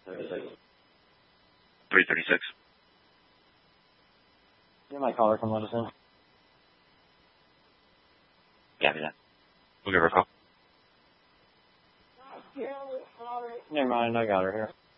336. You might call her from Medicine. Copy that. We'll give her a call. Never mind, I got her here.